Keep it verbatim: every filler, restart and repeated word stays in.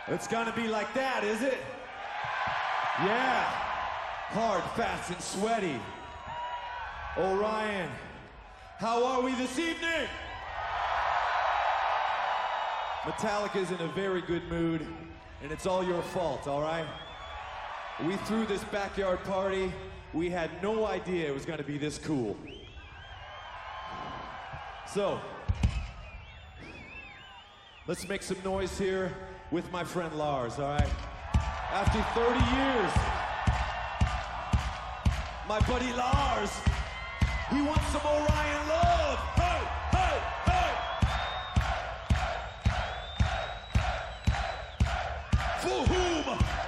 It's gonna be like that, is it? Yeah. Hard, fast, and sweaty. Orion, how are we this evening? Metallica's in a very good mood, and it's all your fault, all right? We threw this backyard party. We had no idea it was gonna be this cool. So, let's make some noise here with my friend Lars, all right? After thirty years, my buddy Lars, he wants some Orion love. Hey, hey, hey! For whom